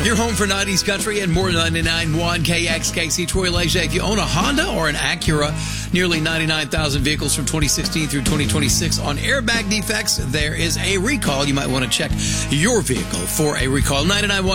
Your home for 90s country and more 99.1 KXKC Troy Leger. If you own a Honda or an Acura, nearly 99,000 vehicles from 2016 through 2026 on airbag defects, there is a recall. You might want to check your vehicle for a recall. 99.1